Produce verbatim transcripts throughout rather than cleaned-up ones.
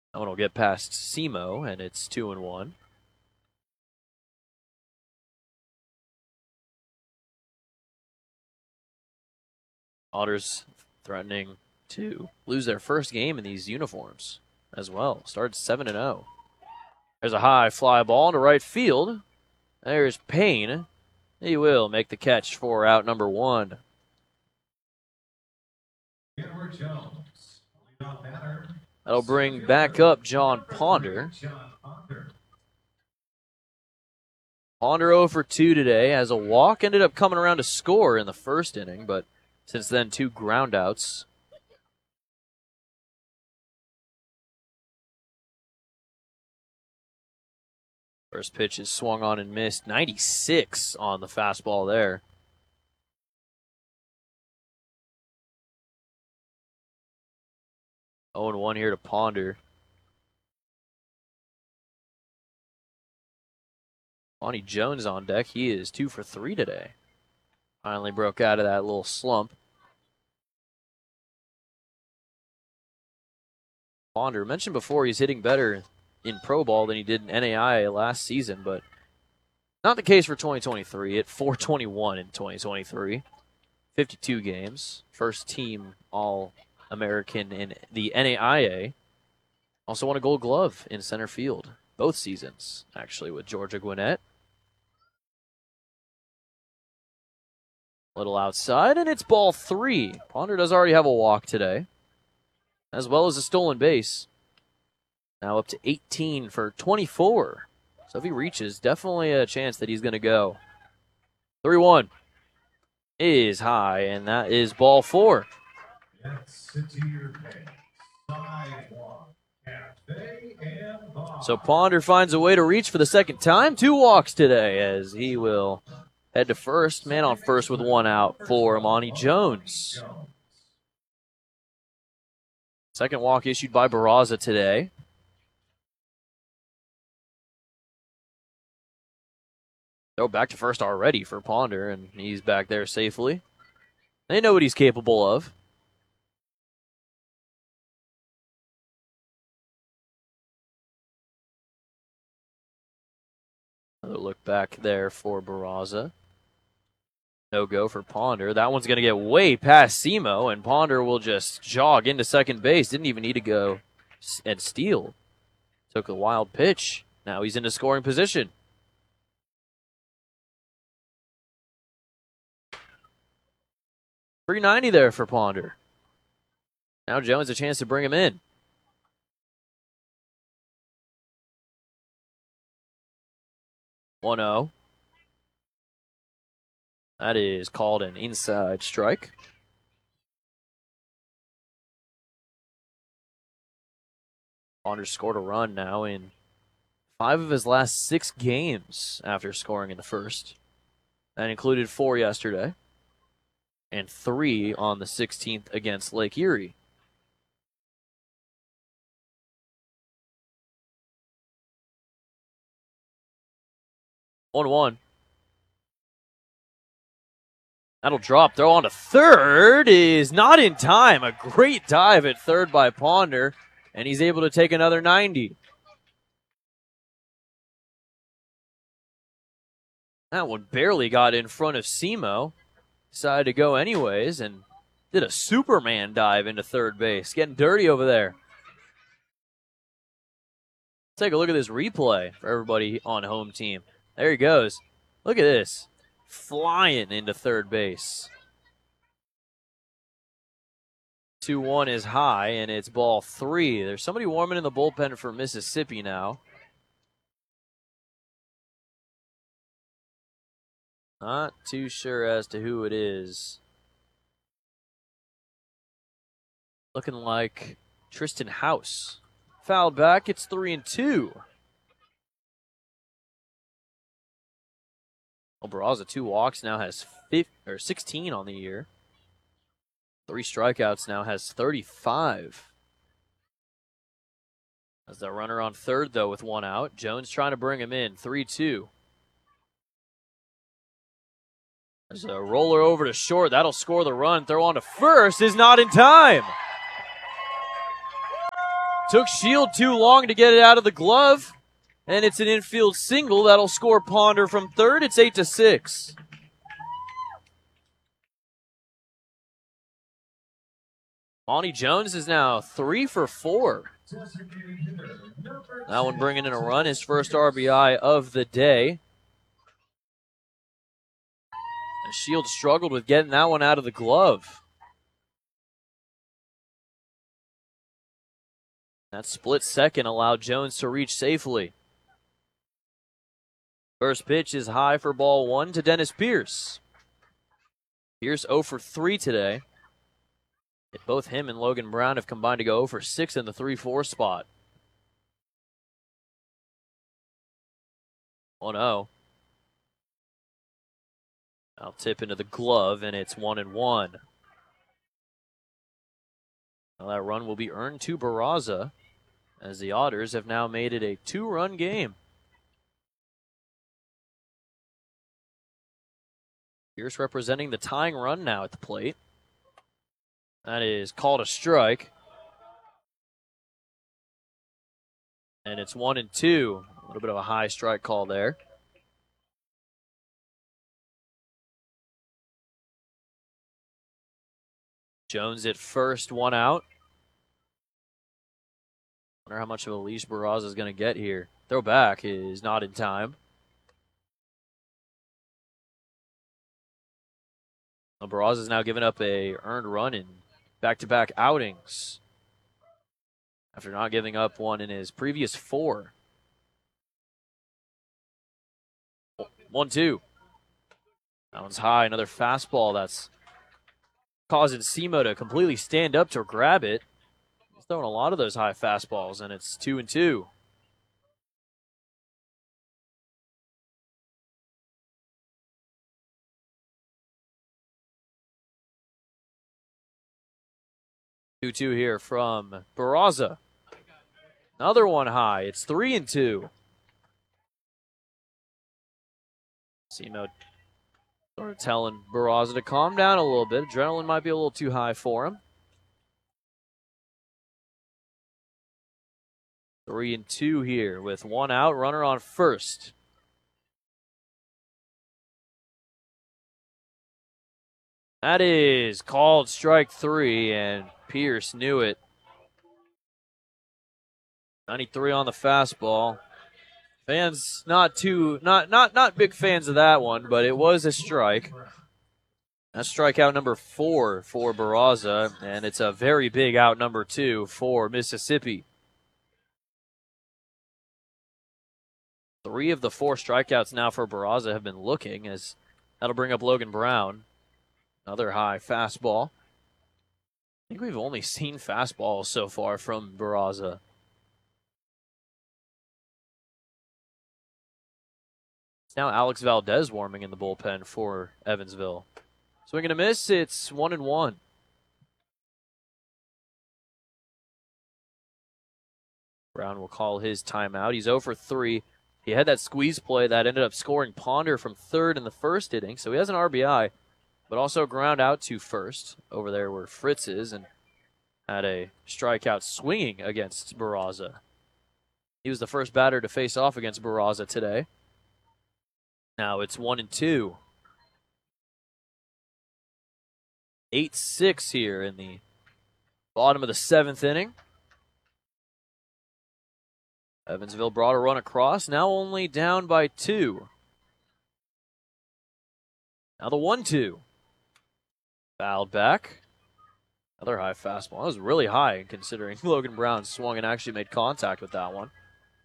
That one will get past Simo, and it's two and one. Otters threatening to lose their first game in these uniforms as well. Started seven and oh. There's a high fly ball into right field. There's Payne. He will make the catch for out number one. That'll bring back up John Ponder. Ponder oh for two today as a walk. Ended up coming around to score in the first inning, but since then, two groundouts. First pitch is swung on and missed. ninety-six on the fastball there. oh and one here to Ponder. Lonnie Jones on deck. He is two for three today. Finally broke out of that little slump. Ponder, mentioned before, he's hitting better in pro ball than he did in N A I A last season, but not the case for twenty twenty-three. At four twenty-one in twenty twenty-three. fifty-two games. First team All-American in the N A I A. Also won a Gold Glove in center field. Both seasons, actually, with Georgia Gwinnett. Little outside, and it's ball three. Ponder does already have a walk today, as well as a stolen base. Now up to eighteen for twenty-four. So if he reaches, definitely a chance that he's going to go. three one is high, and that is ball four. So Ponder finds a way to reach for the second time. Two walks today as he will head to first. Man on first with one out for Amani Jones. Second walk issued by Barraza today. Throw back to first already for Ponder, and he's back there safely. They know what he's capable of. Another look back there for Barraza. No go for Ponder. That one's going to get way past Simo, and Ponder will just jog into second base. Didn't even need to go and steal. Took a wild pitch. Now he's into scoring position. three ninety there for Ponder. Now Jones a chance to bring him in. one oh. That is called an inside strike. Ponder scored a run now in five of his last six games after scoring in the first. That included four yesterday and three on the sixteenth against Lake Erie. one one. That'll drop. Throw on to third is not in time. A great dive at third by Ponder, and he's able to take another ninety. That one barely got in front of Simo. Decided to go anyways and did a Superman dive into third base. Getting dirty over there. Take a look at this replay for everybody on home team. There he goes. Look at this. Flying into third base. two one is high, and it's ball three. There's somebody warming in the bullpen for Mississippi now. Not too sure as to who it is. Looking like Tristan House. Fouled back, it's three and two. Well, Barraza, two walks, now has fifteen, or sixteen on the year. Three strikeouts, now has thirty-five. As the runner on third, though, with one out. Jones trying to bring him in, three two. There's a roller over to short. That'll score the run. Throw on to first is not in time. Took Shield too long to get it out of the glove, and it's an infield single that'll score Ponder from third. It's eight to six. Monty Jones is now three for four. That one bringing in a run, his first R B I of the day. And Shield struggled with getting that one out of the glove. That split second allowed Jones to reach safely. First pitch is high for ball one to Dennis Pierce. Pierce zero for three today. Both him and Logan Brown have combined to go zero for six in the three four spot. one oh. I'll tip into the glove, and it's one and one. Now that run will be earned to Barraza, as the Otters have now made it a two-run game. Pierce representing the tying run now at the plate. That is called a strike. And it's one and two. A little bit of a high strike call there. Jones at first, one out. Wonder how much of a leash Barraza is going to get here. Throw back is not in time. Well, Barraza has now given up a earned run in back-to-back outings after not giving up one in his previous four. one two. That one's high. Another fastball that's causing Simo to completely stand up to grab it. He's throwing a lot of those high fastballs, and it's two and two. two two here from Barraza. Another one high. It's three and two. Simo sort of telling Barraza to calm down a little bit. Adrenaline might be a little too high for him. Three and two here with one out, runner on first. That is called strike three, and Pierce knew it. ninety-three on the fastball. Fans not too not not not big fans of that one, but it was a strike. That's strikeout number four for Barraza, and it's a very big out number two for Mississippi. Three of the four strikeouts now for Barraza have been looking, as that'll bring up Logan Brown. Another high fastball. I think we've only seen fastballs so far from Barraza. It's now Alex Valdez warming in the bullpen for Evansville. Swing and a miss, it's one and one. Brown will call his timeout. He's zero for three. He had that squeeze play that ended up scoring Ponder from third in the first inning, so he has an R B I, but also ground out to first. Over there where Fritz is, and had a strikeout swinging against Barraza. He was the first batter to face off against Barraza today. Now it's one and two. eight six here in the bottom of the seventh inning. Evansville brought a run across, now only down by two. Now the one two. Fouled back. Another high fastball. That was really high considering Logan Brown swung and actually made contact with that one.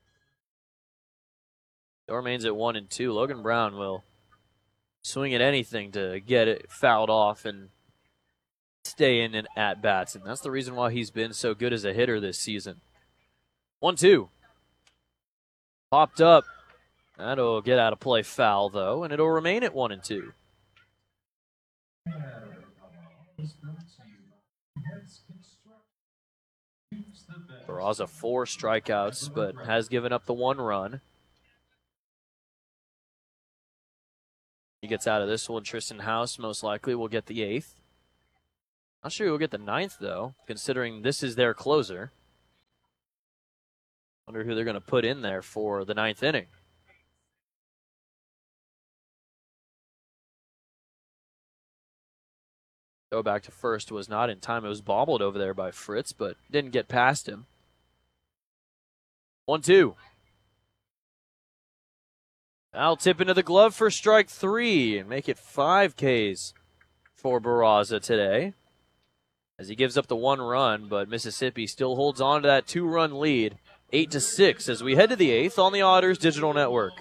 It remains at one and two. Logan Brown will swing at anything to get it fouled off and stay in and at bats, and that's the reason why he's been so good as a hitter this season. one two. Popped up. That'll get out of play foul, though, and it'll remain at one and two. Barraza four strikeouts, but has given up the one run. He gets out of this one. Tristan House most likely will get the eighth. Not sure he'll get the ninth, though, considering this is their closer. Wonder who they're going to put in there for the ninth inning. Go back to first was not in time. It was bobbled over there by Fritz, but didn't get past him. one two. I'll tip into the glove for strike three and make it five Ks for Barraza today, as he gives up the one run, but Mississippi still holds on to that two-run lead, eight to six, as we head to the eighth on the Otters Digital Network.